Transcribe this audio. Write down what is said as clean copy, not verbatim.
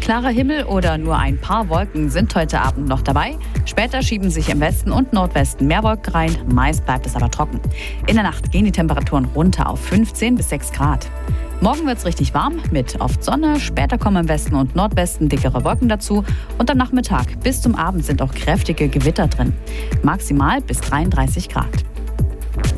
Klarer Himmel oder nur ein paar Wolken sind heute Abend noch dabei. Später schieben sich im Westen und Nordwesten mehr Wolken rein, meist bleibt es aber trocken. In der Nacht gehen die Temperaturen runter auf 15 bis 6 Grad. Morgen wird es richtig warm mit oft Sonne, später kommen im Westen und Nordwesten dickere Wolken dazu und am Nachmittag bis zum Abend sind auch kräftige Gewitter drin. Maximal bis 33 Grad.